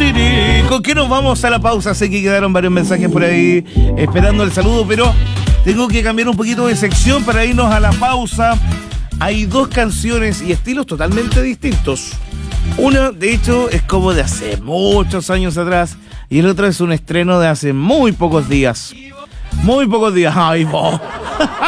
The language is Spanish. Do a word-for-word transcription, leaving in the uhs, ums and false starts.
¿Con qué nos vamos a la pausa? Sé que quedaron varios mensajes por ahí esperando el saludo, pero tengo que cambiar un poquito de sección para irnos a la pausa. Hay dos canciones y estilos totalmente distintos. Una, de hecho, es como de hace muchos años atrás y el otro es un estreno de hace muy pocos días. Muy pocos días. ¡Ay, vos!